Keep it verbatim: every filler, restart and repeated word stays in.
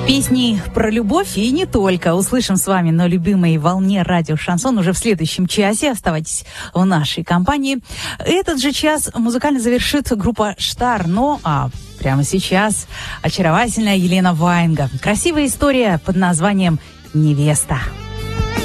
Песни про любовь и не только. Услышим с вами на любимой волне радио «Шансон» уже в следующем часе. Оставайтесь в нашей компании. Этот же час музыкально завершит группа «Штар». Ну, а прямо сейчас очаровательная Елена Ваенга. Красивая история под названием «Невеста».